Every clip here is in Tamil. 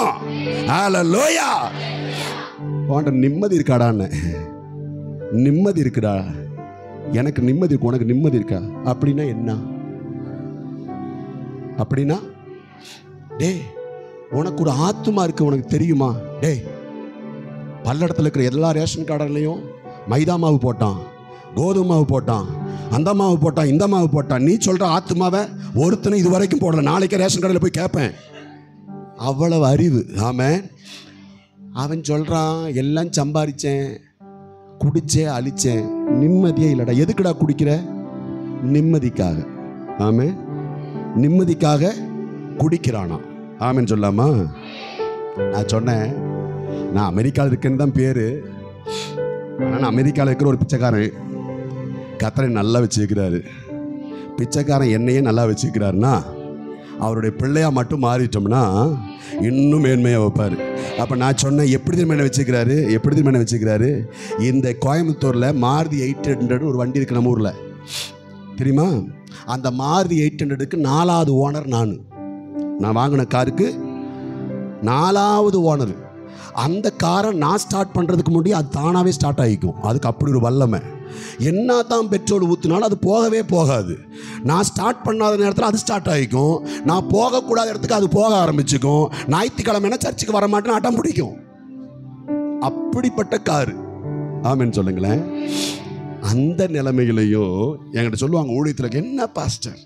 இருக்கும். ஹல்லேலூயா. உன்கிட்ட நிம்மதி இருக்காடான்னு. நிம்மதி இருக்குடா. எனக்கு நிம்மதி இருக்கு, உனக்கு நிம்மதி இருக்கா? அப்படின்னா என்ன? அப்படின்னா டேய் உனக்கு ஒரு ஆத்துமா இருக்கு, உனக்கு தெரியுமா? டேய் பல்லடத்தில் இருக்கிற எல்லா ரேஷன் கார்டுலையும் மைதா மாவு போட்டான், கோதுமை மாவு போட்டான், அந்த மாவு போட்டான், இந்த மாவு போட்டான். நீ சொல்கிற ஆத்துமாவை ஒருத்தனை இது வரைக்கும் போடல. நாளைக்கே ரேஷன் கடையில் போய் கேட்பேன். அவ்வளவு அறிவு. ஆமென். அவன் சொல்கிறான் எல்லாம் சம்பாதிச்சேன், குடிச்சேன், அழிச்சேன், நிம்மதியே இல்லைடா. எதுக்குடா குடிக்கிற? நிம்மதிக்காக. ஆமென். நிம்மதிக்காக குடிக்கிறானா? ஆமென் சொல்லாமா? நான் சொன்னேன் நான் அமெரிக்காவில் இருக்கேன்னு தான் பேர். ஆனால் நான் அமெரிக்காவில் இருக்கிற ஒரு பிச்சைக்காரன். கர்த்தரை நல்லா வச்சுக்கிறாரு. பிச்சைக்காரன் என்னையே நல்லா வச்சுக்கிறாருன்னா அவருடைய பிள்ளையாக மட்டும் மாறிட்டோம்னா இன்னும் மேன்மையாக வைப்பார். அப்போ நான் சொன்னேன் எப்படி திரும்ப வச்சுக்கிறாரு, எப்படி திரும்ப வச்சுக்கிறாரு? இந்த கோயம்புத்தூரில் மாருதி 800 ஒரு வண்டி இருக்குது நம்ம ஊரில், தெரியுமா? அந்த மாருதி 800க்கு 4வது ஓனர் நான் வாங்கின காருக்கு 4வது ஓனர். அந்த காரை நான் ஸ்டார்ட் பண்ணுறதுக்கு முன்னாடி அது தானாகவே ஸ்டார்ட் ஆகிக்கும். அதுக்கு அப்படி ஒரு வல்லமை. என்ன தான் பெட்ரோல் ஊற்றினாலும் அது போகவே போகாது. நான் ஸ்டார்ட் பண்ணாத நேரத்தில் அது ஸ்டார்ட் ஆகிக்கும். நான் போகக்கூடாத இடத்துக்கு அது போக ஆரம்பிச்சுக்கும். ஞாயிற்றுக்கிழமைனா சர்ச்சுக்கு வர மாட்டேன்னு அடம் பிடிக்கும். அப்படிப்பட்ட காரு. ஆமென் சொல்லுங்களேன். அந்த நிலைமைகளையும் என்கிட்ட சொல்லுவாங்க ஊழியத்தில், என்ன பாஸ்டர்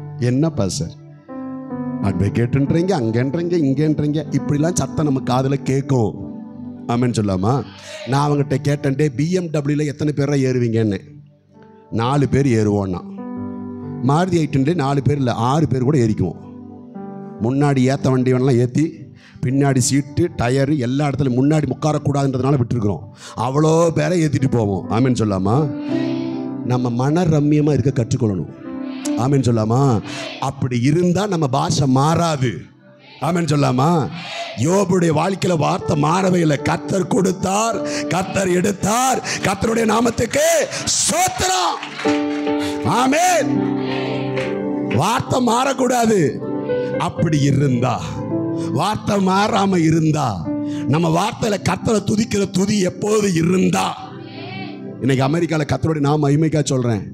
அட்வொகேட்டுன்றீங்க, அங்கேன்றீங்க, இங்கேன்றீங்க, இப்படிலாம் சத்தம் நம்ம காதில் கேட்கும். ஆமென் சொல்லாமா? நான் அவங்ககிட்ட கேட்டேன்டே BMW எத்தனை பேரை ஏறுவீங்கன்னு. 4 பேர் ஏறுவோன்னா. மாருதி 800 4 பேர் இல்லை 6 பேர் கூட ஏறிக்குவோம். முன்னாடி ஏற்ற வண்டி வேணாலும் ஏற்றி, பின்னாடி சீட்டு, டயரு எல்லா இடத்துலையும் முன்னாடி உட்காரக்கூடாதுன்றதுனால விட்டுருக்குறோம். அவ்வளோ பேரை ஏற்றிட்டு போவோம். ஆமென் சொல்லாமா? நம்ம மன ரம்மியமாக இருக்க கற்றுக்கொள்ளணும். ஆமென் சொல்லாமா? அப்படி இருந்தால் நம்ம பாஷை மாறாது. ஆமென் சொல்லாமா? யோபுடைய வாழ்க்கையில் வார்த்தை மாறவே இல்லை. கர்த்தர் கொடுத்தார், கர்த்தர் எடுத்தார், கர்த்தருடைய நாமத்துக்கு ஸ்தோத்திரம். ஆமென். வார்த்தை மாறக்கூடாது. அப்படி இருந்தா, வார்த்தை மாறாம இருந்தா, நம்ம வார்த்தையில கர்த்தரை துதிக்கிற துதி எப்போது இருந்தா, இன்னைக்கு அமெரிக்காவில் கர்த்தருடைய நாம மகிமைக்காக சொல்றேன்,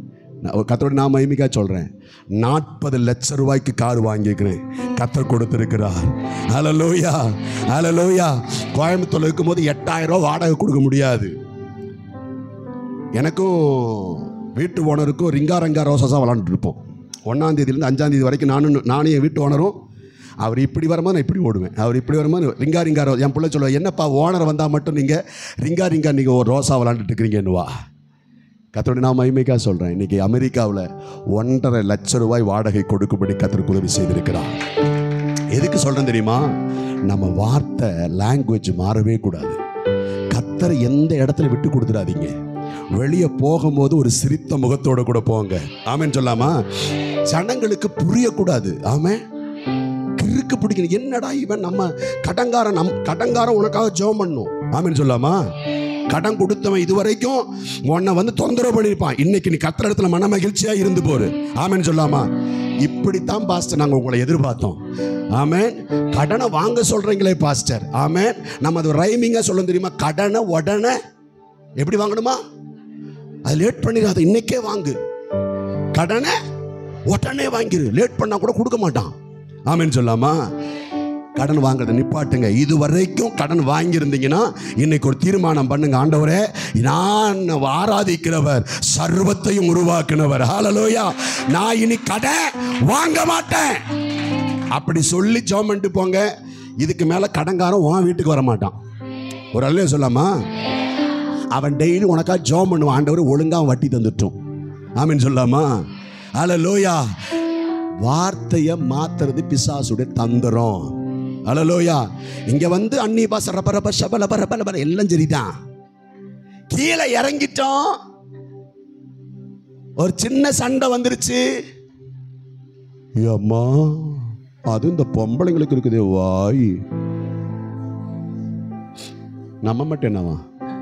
40 லட்சம் ரூபாய்க்கு கார் வாங்கிக்கிறேன். கர்த்தர் கொடுத்திருக்கிறார். ஹல்லேலூயா, ஹல்லேலூயா. கோயம்புத்தூர்ல இருக்கும்போது 8000 ரூபா வாடகை கொடுக்க முடியாது. எனக்கும் வீட்டு ஓனருக்கும் ரிங்கா ரோசஸாக விளாண்டுட்டு இருப்போம். 1ஆம் தேதியிலேருந்து 5ஆம் தேதி வரைக்கும் நானும் என் வீட்டு ஓனரும். அவர் இப்படி வரும்போது நான் இப்படி ஓடுவேன், அவர் இப்படி வரும்போது ரிங்கா ரோஸ். என் பிள்ளை சொல்லுவேன், என்னப்பா ஓனர் வந்தால் மட்டும் நீங்கள் ரிங்கா நீங்கள் ஒரு ரோஸா விளாண்டுட்டு இருக்கிறீங்கன்னுவா. கர்த்தருடைய நான் மகிமைக்காக சொல்கிறேன். இன்றைக்கி அமெரிக்காவில் 1.5 லட்சம் ரூபாய் வாடகை கொடுக்கும்படி கர்த்தருக்கு உதவி செய்திருக்கிறார். எதுக்கு சொல்கிறேன் தெரியுமா? நம்ம வார்த்தை லாங்குவேஜ் மாறவே கூடாது. கர்த்தரை எந்த இடத்துல விட்டு கொடுத்துடாதீங்க. வெளியே போகும்போது ஒரு சிரித்த முகத்தோடு கூட போங்க. ஆமென் சொல்லாமா? ஜனங்களுக்கு புரியக்கூடாது. ஆமென். கிறுக்கு பிடிக்கணும். என்னடா இவன் நம்ம கடங்காரன் உனக்காக ஜெபம் பண்ணும். ஆமென் சொல்லாமா? கடன் கொடுத்தவன் இதுவரைக்கும் உன்னை தொந்தரவு பண்ணியிருப்பான். இன்னைக்கு நீ கர்த்தர் இடத்துல மன மகிழ்ச்சியா இருந்து போரு. ஆமென் சொல்லாமா? இப்படித்தான் பாஸ்டர் நாங்கள் உங்களை எதிர்பார்த்தோம். ஆமென். கடனை வாங்க சொல்றீங்களே பாஸ்டர். ஆமென். நம்ம அது ரைமிங்கா சொல்ல தெரியுமா? கடனை உடனே எப்படி வாங்கணுமா? அது லேட் பண்ணிடாத, இன்னைக்கே வாங்கு. கடனை உடனே வாங்கிரு. லேட் பண்ணா கூட கொடுக்க மாட்டான். ஆமென் சொல்லாமா? கடன் வாங்குறத நிப்பாட்டுங்க. இது வரைக்கும் கடன் வாங்கியிருந்தீங்கன்னா இன்னைக்கு ஒரு தீர்மானம் பண்ணுங்க. ஆண்டவரே, நான் ஆராதிக்கிறவர், சர்வத்தையும் உருவாக்குனவர். ஹல்லேலூயா. நான் இனி கடன் வாங்க மாட்டேன் அப்படி சொல்லி ஜெபம் பண்ணிட்டு போங்க. இதுக்கு மேல கடன்காரன் உன் வீட்டுக்கு வர மாட்டான். ஒரு அல்லேலூயா சொல்லாமா? அவன் டெய்லி உனக்கா ஜெபம் பண்ணுவான். ஆண்டவர் ஒழுங்கா வட்டி தந்துட்டோம். ஆமென் சொல்லாமா? ஹல்லேலூயா. வார்த்தையை மாத்துறது பிசாசுடைய தந்திரம். ஹல்லேலூயா. இங்க அன்னி பாச ரபரப ஷபலப ரபலப எல்லாம் சரிதான். கீழே இறங்கிட்டோம், ஒரு சின்ன சண்டை வந்துருச்சு. அம்மா, அது இந்த பொம்பளைங்களுக்கு இருக்குது வாய். நம்ம மட்டும் என்னவா?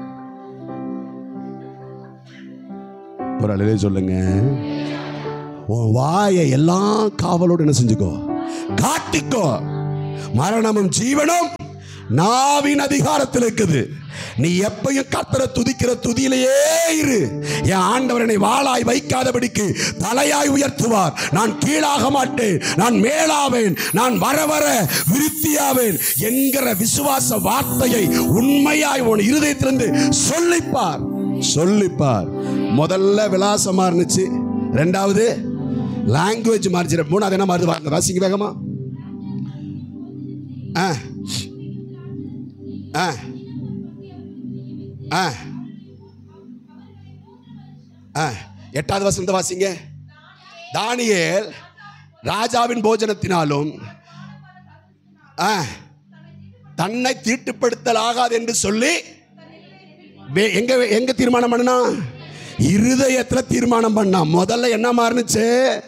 ஒரு அழகே சொல்லுங்க. உன் வாயை எல்லாம் காவலோடு என்ன செஞ்சுக்கோ, காட்டிக்கோ. மரணமும் ஜீவனும் நாவின் அதிகாரத்தில் இருக்குது. நீ எப்பயும் கர்த்தரை துதிக்கிற துதியிலேயே இரு. என் ஆண்டவர் என்னை வாளாய் வைக்காதபடிக்கு தலையாய் உயர்த்துவார். நான் கீழாக மாட்டேன், நான் மேலாவேன், நான் வர வர விருத்தியாவேன் என்கிற விசுவாச வார்த்தையை உண்மையாய் உன் இருதயத்திலிருந்து சொல்லிப்பார். சொல்லிப்பார். முதல்ல விலாசமா இருந்துச்சு, ரெண்டாவது லாங்குவேஜ் மாறிச்சு, மூணாவது என்ன மாறுது வாங்க வாசிங்க வேகமா. எட்டாவது வசனத்தை வாசிங்க. தானியேல் ராஜாவின் போஜனத்தினாலும் தன்னை தீட்டுப்படுத்தல் ஆகாது என்று சொல்லி எங்க தீர்மானம் பண்ணா? இருதயத்துல தீர்மானம் பண்ணா. முதல்ல என்ன மாறுனுச்சு?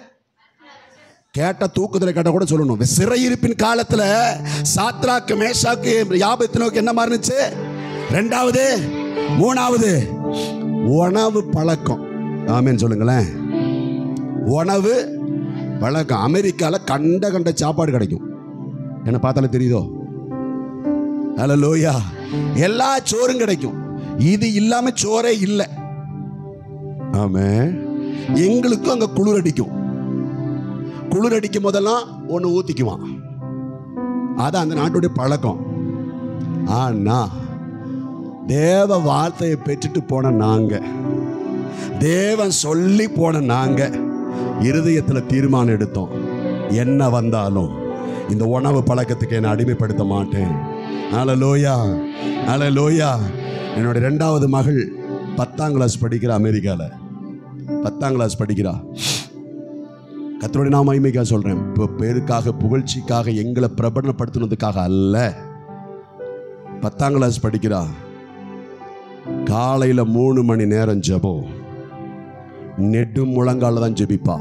கேட்ட தூக்குதலை கேட்ட கூட சொல்லணும். சிறையிருப்பின் காலத்துல சாத்ராக்கு மேஷாக்கு யாபேத்நேகோக்கு என்ன மாறுனுச்சு? ரெண்டாவது, மூணாவது உணவு பழக்கம். ஆமென் சொல்லுங்களேன். உணவு பழக்கம். அமெரிக்கால கண்ட சாப்பாடு கிடைக்கும். என்ன பார்த்தாலே தெரியுதோ? ஹல்லேலூயா. எல்லா சோறும் கிடைக்கும். இது இல்லாம சோறே இல்லை. ஆமென். எங்களுக்கும் அங்க குளிர் அடிக்கும். குளிர் அடிக்கும் போதெல்லாம் ஒன்று ஊத்திக்குவான். அது அந்த நாட்டுடைய பழக்கம். ஆனா தேவ வார்த்தையை பெற்றுட்டு போன நாங்க, தேவன் சொல்லி போன நாங்க இருதயத்தில் தீர்மானம் எடுத்தோம், என்ன வந்தாலும் இந்த உணவு பழக்கத்துக்கு என்னை அடிமைப்படுத்த மாட்டேன். ஹல்லேலூயா, ஹல்லேலூயா. என்னுடைய ரெண்டாவது மகள் 10ஆம் கிளாஸ் படிக்கிற, அமெரிக்காவில் 10ஆம் கிளாஸ் படிக்கிறா. கர்த்தருடைய நாம மகிமைக்காக சொல்றேன். இப்போ பேருக்காக புகழ்ச்சிக்காக எங்களை பிரபலப்படுத்தினதுக்காக அல்ல. 10ஆம் கிளாஸ் படிக்கிறா. காலையில் 3 மணி நேரம் ஜெபம். நெடும் முழங்கால தான் ஜெபிப்பா.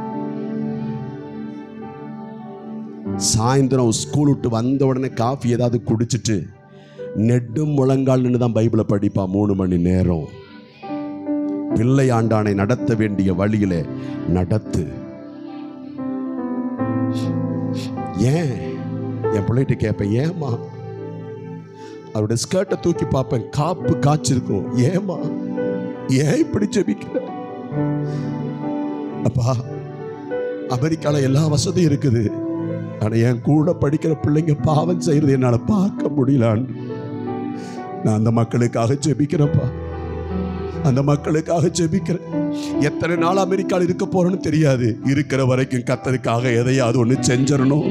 சாயந்தரம் ஸ்கூல் விட்டு வந்த உடனே காஃபி ஏதாவது குடிச்சிட்டு நெடும் முழங்கால் நின்று தான் பைபிளை படிப்பா 3 மணி நேரம். பிள்ளை ஆண்டானை நடத்த வேண்டிய வழியிலே நடத்து. ஏன் என் பிள்ளைகிட்ட கேட்பேன், ஏமா அவருடைய ஸ்கர்ட்டை தூக்கி பார்ப்பேன், காப்பு காய்ச்சிருக்கும், ஏமா ஏன் இப்படி ஜெபிக்கிற? அப்பா, அமெரிக்கால எல்லா வசதியும் இருக்குது, ஆனா என் கூட படிக்கிற பிள்ளைங்க பாவம் செய்யறது என்னால பார்க்க முடியலான்னு நான் அந்த மக்களுக்காக ஜெபிக்கிறேன்ப்பா. அந்த மக்களுக்காக ஜெபிக்கிறேன். எத்தனை நாள் அமெரிக்காவில் இருக்க போறேன்னு தெரியாது. இருக்கிற வரைக்கும் கர்த்தருக்காக எதையாவது ஒன்று செஞ்சிடணும்.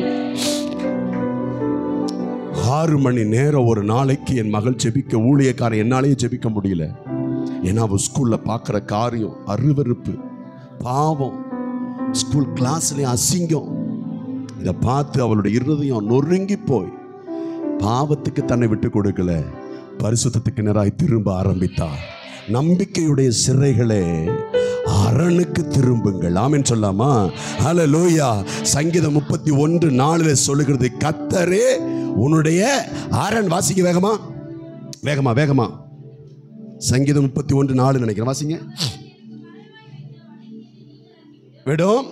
6 மணி நேரம் ஒரு நாளைக்கு என் மகள் ஜெபிக்க, ஊழியக்காரன் என்னாலேயே ஜெபிக்க முடியல. ஏன்னா அவள் ஸ்கூல்ல பார்க்குற காரியம் அருவருப்பு, பாவம், ஸ்கூல் கிளாஸ்லேயும் அசிங்கம். இதை பார்த்து அவளுடைய இருதயம் நொறுங்கி போய் பாவத்துக்கு தன்னை விட்டு கொடுக்கல, பரிசுத்தத்துக்கு நேராய் திரும்ப ஆரம்பித்தார். நம்பிக்கையுடைய சிறைகளே அரணுக்கு திரும்புங்கள். ஆமென் சொல்லாமா? ஹல்லேலூயா. சங்கீதம் 31:4 சொல்லுகிறது, கர்த்தரே உன்னுடைய அரண். வாசிக்க வேகமா வேகமா வேகமா. சங்கீதம் 31:4 நினைக்கிறேன், வாசிங்க. விடும்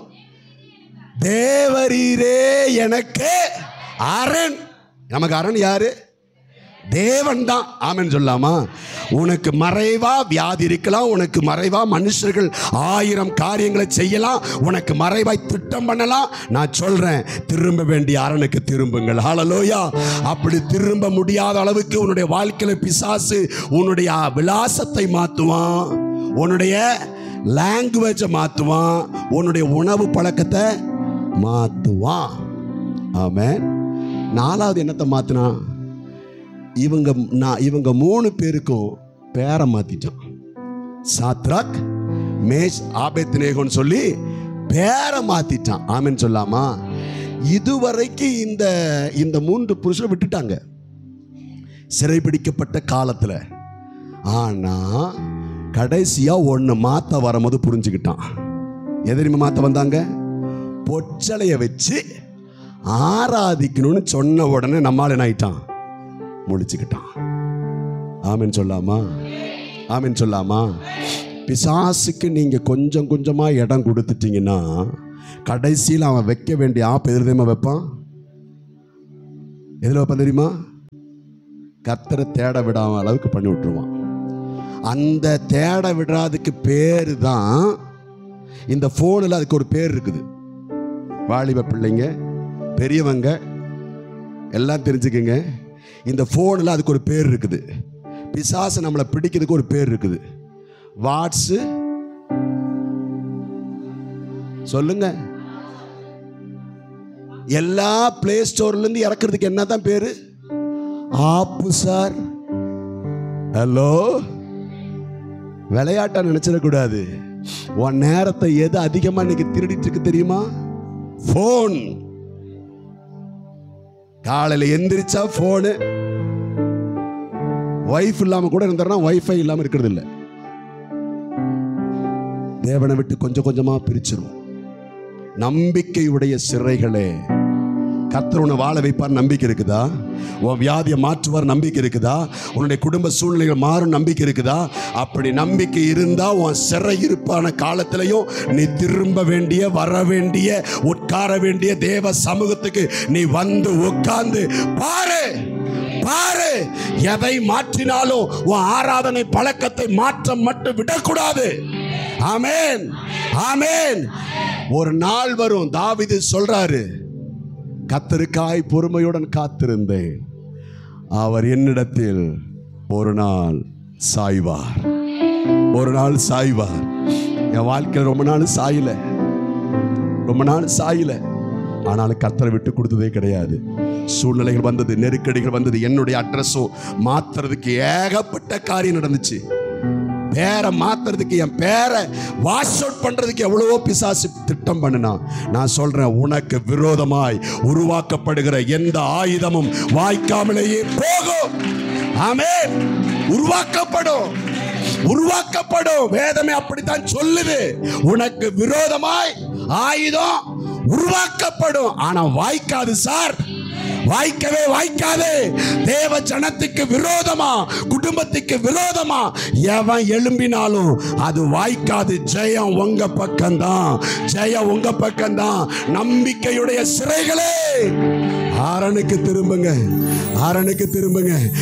தேவரீரே எனக்கு அரண். நமக்கு அரண் யாரு? தேவன் தான். ஆமென் சொல்லாமா? உனக்கு மறைவா வியாதி இருக்கலாம், உனக்கு மறைவா மனுஷர்கள் 1000 காரியங்களை செய்யலாம், உனக்கு மறைவாய் திட்டம் பண்ணலாம். நான் சொல்றேன், திரும்ப வேண்டிய அரணுக்கு திரும்புங்கள். ஹல்லேலூயா. அப்படி திரும்ப முடியாத அளவுக்கு உன்னுடைய வாழ்க்கையில பிசாசு உன்னுடைய விலாசத்தை மாத்துவான், உன்னுடைய லாங்குவேஜை மாத்துவான், உன்னுடைய உணவு பழக்கத்தை மாத்துவான். ஆமென். 4வது என்னத்தை மாத்தினா? இவங்க 3 பேருக்கும் பேரை மாத்திட்டான். சாத்ராக், மேஷ், ஆபேத்நேகோன்னு சொல்லி பேரை மாத்திட்டான். ஆமென் சொல்லாமா? இதுவரைக்கும் இந்த 3 புருஷனை விட்டுட்டாங்க சிறைபிடிக்கப்பட்ட காலத்துல. ஆனா கடைசியா ஒன்னு மாத்த வரும்போது புரிஞ்சுக்கிட்டான். எதிரிமை மாத்த வந்தாங்க? பொச்சலைய வச்சு ஆராதிக்கணும்னு சொன்ன உடனே நம்மால் என்ன ஆயிட்டான்? முழிச்சுக்கிட்டான். ஆமென் சொல்லாமா? ஆமென் சொல்லாமா? பிசாசுக்கு நீங்க கொஞ்சம் கொஞ்சமா இடம் கொடுத்துட்டீங்கன்னா கடைசியில் அவன் வைக்க வேண்டிய ஆப் எதில் தெரியுமா வைப்பான்? எதில் வைப்பான் தெரியுமா? கர்த்தரை தேட விடாம அளவுக்கு பண்ணி விட்டுருவான். அந்த தேட விடாததுக்கு பேரு தான் இந்த போனில். அதுக்கு ஒரு பேர் இருக்குது. வாலிப பிள்ளைங்க, பெரியவங்க எல்லாம் தெரிஞ்சுக்குங்க, இந்த போனில் அதுக்கு ஒரு பேர் இருக்குது. பிசாசு நம்மளை பிடிக்கிறதுக்கு ஒரு பேர் இருக்குது. வாட்ஸ் சொல்லுங்க. எல்லா பிளே ஸ்டோர்ல இருந்து இறக்குறதுக்கு என்னதான் பேரு? ஆப்பு சார். ஹலோ, விளையாட்டா நினைச்சிடக்கூடாது. உன் நேரத்தை எது அதிகமா இன்னைக்கு திருடிட்டு இருக்கு தெரியுமா? போன். காலையில எந்திரிச்சா போனு. வைஃப் இல்லாம கூட இருந்தாருன்னா வைஃபை இல்லாம இருக்கிறது இல்லை. தேவனை விட்டு கொஞ்சம் கொஞ்சமா பிரிச்சிரும். நம்பிக்கையுடைய சிறைகளே, கர்த்தர் உன்னை வாழ வைப்பார் நம்பிக்கை இருக்குதா? உன் வியாதியை மாற்றுவார் நம்பிக்கை இருக்குதா? உன்னுடைய குடும்ப சூழ்நிலைகள் மாறும் நம்பிக்கை இருக்குதா? அப்படி நம்பிக்கை இருந்தா உன் சிறை இருப்பான காலத்திலையும் நீ திரும்ப வேண்டிய, வர வேண்டிய, உட்கார வேண்டிய தேவ சமூகத்துக்கு நீ வந்து உட்கார்ந்து பாரு. பாரு, எதை மாற்றினாலும் உன் ஆராதனை பழக்கத்தை மாற்ற மட்டும் விடக்கூடாது. ஆமென், ஆமென். ஒரு நாள் வரும், தாவீது சொல்றாரு, கர்த்தருக்காய் பொறுமையுடன் காத்திருந்தேன், அவர் என்னிடத்தில் ஒரு நாள் சாய்வார். ஒரு நாள் சாய்வார். என் வாழ்க்கையில் ரொம்ப நாள் சாயல, ரொம்ப நாள் சாயல. ஆனாலும் கர்த்தரை விட்டு கொடுத்ததே கிடையாது. சூழ்நிலைகள் வந்தது, நெருக்கடிகள் வந்தது. என்னுடைய அட்ரஸும் மாத்துறதுக்கு ஏகப்பட்ட காரியம் நடந்துச்சு. பேரை மாத்துறதுக்கு, என் பேரை வாஷ் அவுட் பண்றதுக்கு எவ்வளவோ பிசாசு திட்டம் பண்ணினா. நான் சொல்றேன், உனக்கு விரோதமாய் உருவாக்கப்படுகிற எந்த ஆயுதமும் வாய்க்காமலேயே போகும். ஆமென். உருவாக்கப்படும், உருவாக்கப்படும். வேதமே அப்படித்தான் சொல்லுது. உனக்கு விரோதமாய் ஆயுதம் உருவாக்கப்படும். ஆனா வாய்க்காது சார், வாய்க்கவே வாய்க்காது. தேவ ஜனத்துக்கு விரோதமா, குடும்பத்துக்கு விரோதமா எவன் எழும்பினாலும் அது வாய்க்காது. ஜெயம் உங்க பக்கம்தான், ஜெயம் உங்க பக்கம்தான். நம்பிக்கையுடைய சிறைகளே, ஆரனுக்கு திரும்புங்க, ஆரனுக்கு திரும்புங்க.